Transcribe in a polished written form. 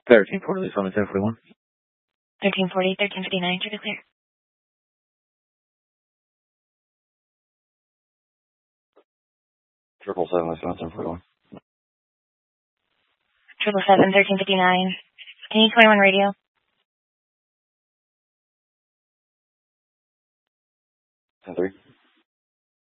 1340, 1041. 1340, 1359, to declare. Triple seven, 1041. 777, 1359. Can you 21 radio? 10-3.